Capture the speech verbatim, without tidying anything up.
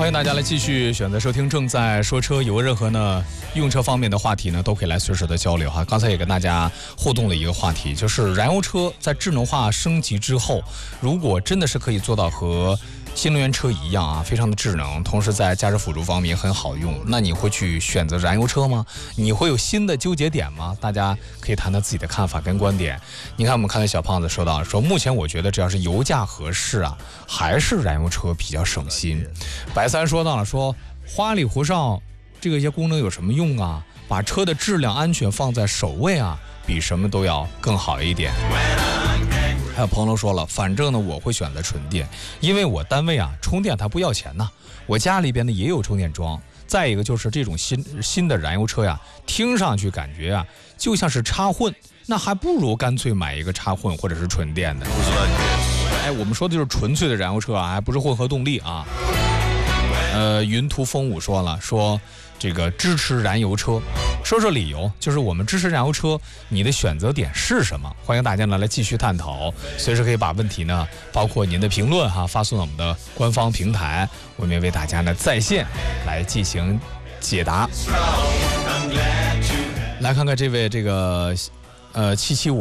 欢迎大家来继续选择收听正在说车，有任何呢用车方面的话题呢，都可以来随时的交流哈。刚才也跟大家互动了一个话题，就是燃油车在智能化升级之后，如果真的是可以做到和新能源车一样啊，非常的智能，同时在驾驶辅助方面很好用，那你会去选择燃油车吗？你会有新的纠结点吗？大家可以谈谈自己的看法跟观点。你看我们看到小胖子说到说，目前我觉得只要是油价合适啊，还是燃油车比较省心。白三说到了说，花里胡哨这个些功能有什么用啊？把车的质量安全放在首位啊，比什么都要更好一点。还有朋友说了，反正呢我会选择纯电，因为我单位啊充电它不要钱呐，我家里边呢也有充电桩。再一个就是这种新新的燃油车呀，听上去感觉啊就像是插混，那还不如干脆买一个插混或者是纯电的。哎，我们说的就是纯粹的燃油车啊，还不是混合动力啊。呃，云图风舞说了，说这个支持燃油车，说说理由，就是我们支持燃油车，你的选择点是什么？欢迎大家呢来继续探讨，随时可以把问题呢，包括您的评论哈，发送到我们的官方平台，我们也为大家呢在线来进行解答。来看看这位这个呃七七五。